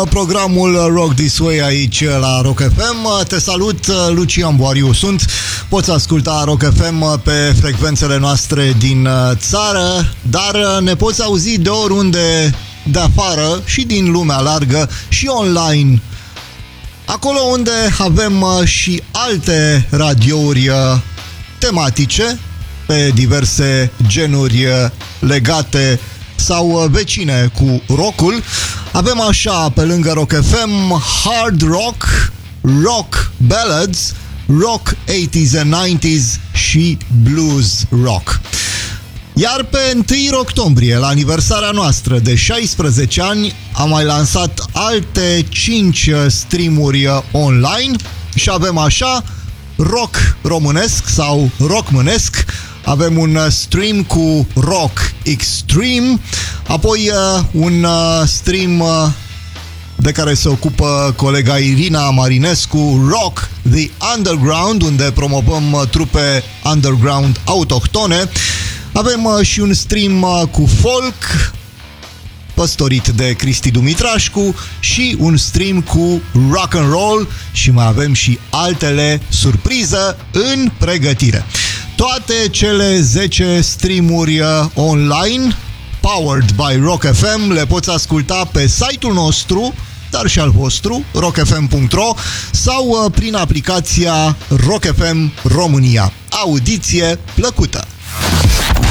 programul Rock This Way aici la Rock FM. Te salut, Lucian Boariu sunt. Poți asculta Rock FM pe frecvențele noastre din țară, dar ne poți auzi de oriunde de afară și din lumea largă și online. Acolo unde avem și alte radiouri tematice pe diverse genuri legate sau vecine cu rockul. Avem așa, pe lângă Rock FM, hard rock, rock ballads, rock 80s and 90s și blues rock. Iar pe 1 octombrie, la aniversarea noastră de 16 ani, am mai lansat alte 5 streamuri online și avem așa rock românesc sau rockmânesc. Avem un stream cu Rock Extreme, apoi un stream de care se ocupă colega Irina Marinescu, Rock the Underground, unde promovăm trupe underground autohtone. Avem și un stream cu folk, păstorit de Cristi Dumitrașcu, și un stream cu rock and roll și mai avem și altele surpriză în pregătire. Toate cele 10 streamuri online powered by Rock FM le poți asculta pe site-ul nostru, dar și al vostru, rockfm.ro, sau prin aplicația Rock FM România. Audiție plăcută!